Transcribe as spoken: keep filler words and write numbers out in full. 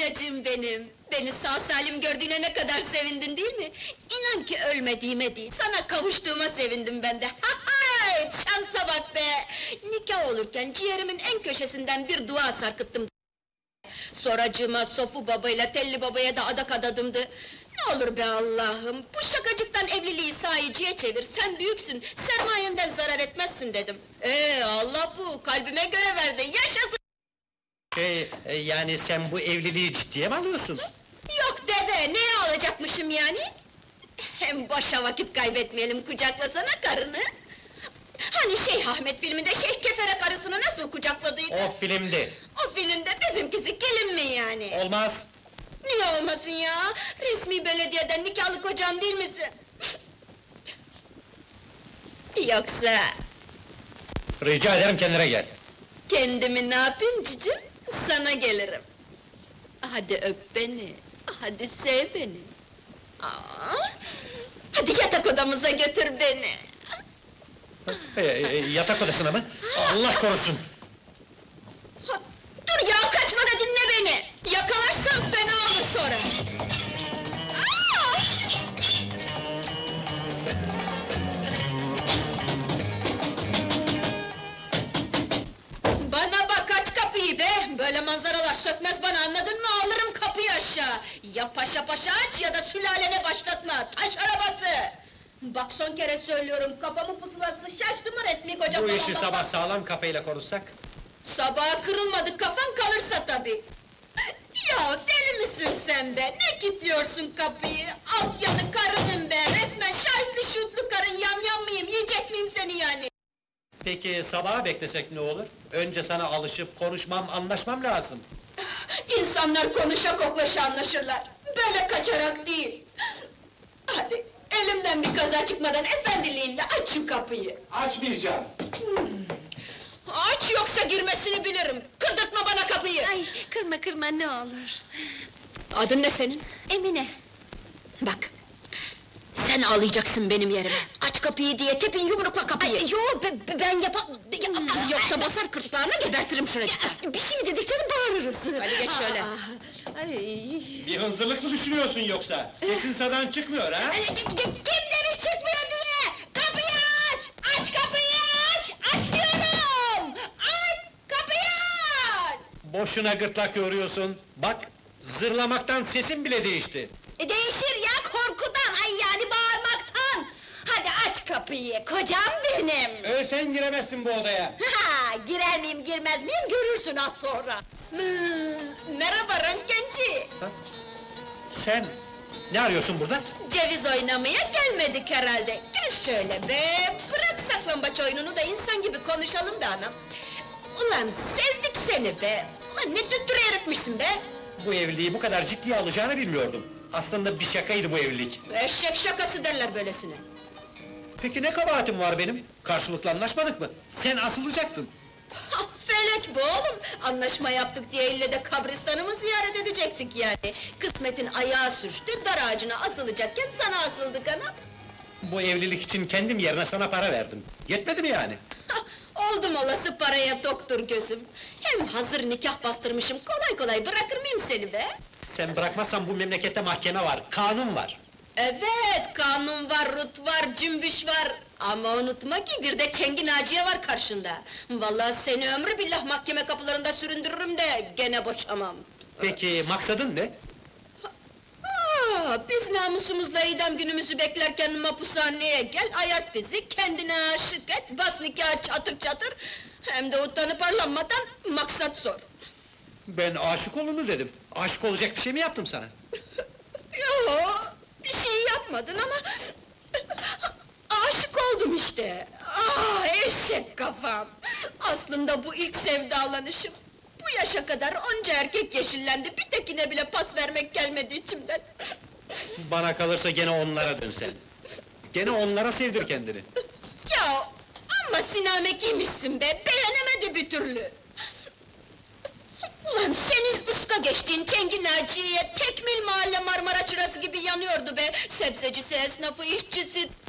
Zinacığım benim! Beni sağ salim gördüğüne ne kadar sevindin değil mi? İnan ki ölmediğime değil, sana kavuştuğuma sevindim ben de! Hay! Şansa bak be! Nikah olurken ciğerimin en köşesinden bir dua sarkıttım. Soracığıma Sofu babayla Telli babaya da adak adadımdı. Ne olur be Allah'ım, bu şakacıktan evliliği sahiciye çevir, sen büyüksün, sermayenden zarar etmezsin dedim. Ee, Allah bu, kalbime göre verdi, yaşasın! Şey, e, yani sen bu evliliği ciddiye mi alıyorsun? Yok deve, neye alacakmışım yani? Hem boşa vakit kaybetmeyelim, kucaklasana karını! Hani Şeyh Ahmet filminde Şeyh Kefere karısını nasıl kucakladıydı? O filmdi. O filmde bizimkisi gelin mi yani? Olmaz! Niye olmasın ya? Resmi belediyeden nikahlı kocam değil misin? Yoksa Rica ederim kendine gel. kendimi ne yapayım cicim? Sana gelirim. Hadi öp beni, hadi sev beni. Aa, hadi yatak odamıza götür beni. E, e, yatak odasına mı? Allah korusun! Ha, dur ya, kaçma da dinle beni! Yakalarsan fena olur sonra! Aa! Bana bak, aç kapıyı be! Böyle manzaralar sökmez bana, anladın mı? Alırım kapıyı aşağı! Ya paşa paşa aç ya da sülalene başlatma! Taş arabası! Bak son kere söylüyorum, kafamın pusulası şaştı mı resmi koca Bu falan işi bak- sabah sağlam kafayla konuşsak? Sabaha kırılmadı, kafan kalırsa tabii! Ya deli misin sen be? Ne kilitliyorsun kapıyı? Alt yanı karınım be! Resmen şahitli şutlu karın, yamyam mıyım, yiyecek miyim seni yani? Peki sabaha beklesek ne olur? Önce sana alışıp konuşmam, anlaşmam lazım. İnsanlar konuşa koklaşa anlaşırlar! Böyle kaçarak değil! Hadi, elimden bir kaza çıkmadan efendiliğinle aç şu kapıyı! Açmayacağım! Aç, yoksa girmesini bilirim! Kırdırtma bana kapıyı! Ay, kırma kırma ne olur. Adın ne senin? Emine. Bak! Sen ağlayacaksın benim yerime! Aç kapıyı diye tepin yumrukla kapıyı! Ay, yo, be, be- ben yapam... Hmm, Yoksa basar kırtlağına gebertirim şuracıkta! Bir şey mi dedik canım, bağırırız. Hadi geç şöyle! Ay, Bir hınzırlık mı düşünüyorsun yoksa? Sesin sadan çıkmıyor ha? Kim demiş çıkmıyor diye! Kapıyı aç! Aç kapıyı aç! Aç diyorum! Aç! Kapıyı aç! Boşuna gırtlak yoruyorsun. Bak, zırlamaktan sesin bile değişti. E, değişir ya, korkudan, ay yani bağırmaktan! Hadi aç kapıyı, kocam benim! Ölsen giremezsin bu odaya. Ha, girer miyim, girmez miyim, görürsün az sonra! Hmm, merhaba röntgenci! Sen, ne arıyorsun burada? Ceviz oynamaya gelmedik herhalde! Gel şöyle be! Bırak saklambaç oyununu da insan gibi konuşalım be anam! Ulan sevdik seni be! Ulan ne tüttürü herifmişsin be! Bu evliliği bu kadar ciddiye alacağını bilmiyordum. Aslında bir şakaydı bu evlilik. Eşek şakası derler böylesine! Peki ne kabahatim var benim? Karşılıklı anlaşmadık mı? Sen asılacaktın. Ha, felek bu oğlum! Anlaşma yaptık diye ille de kabristanımı ziyaret edecektik yani! Kısmetin ayağı sürçtü, dar ağacına asılacakken sana asıldık anam! Bu evlilik için kendim yerine sana para verdim. Yetmedi mi yani? Hah, oldum olası paraya toktur gözüm! Hem hazır nikah bastırmışım, kolay kolay bırakır mıyım seni be? Sen bırakmazsan bu memlekette mahkeme var, kanun var. Evet, kanun var, rut var, cümbüş var! Ama unutma ki bir de Çengi Naciye var karşında! Vallahi seni ömrü billah mahkeme kapılarında süründürürüm de gene boşamam! Peki maksadın ne? Aa, biz namusumuzla idam günümüzü beklerken mapushaneye gel, ayart bizi, kendine aşık et, bas nikahı çatır çatır! Hem de utanıp arlanmadan maksat sor! Ben aşık olunu dedim. Aşık olacak bir şey mi yaptım sana? Yo, bir şey yapmadın ama... Aşık oldum işte! Ah, eşek kafam! Aslında bu ilk sevdalanışım! Bu yaşa kadar onca erkek yeşillendi, bir tekine bile pas vermek gelmedi içimden! Bana kalırsa gene onlara dön sen. Gene onlara sevdir kendini. Ya, amma sinamekiymişsin be, beğenemedi bir türlü! Ulan senin ıska geçtiğin Çengi Naciye'ye tekmil mahalle Marmara çırası gibi yanıyordu be! Sebzecisi, esnafı, işçisi,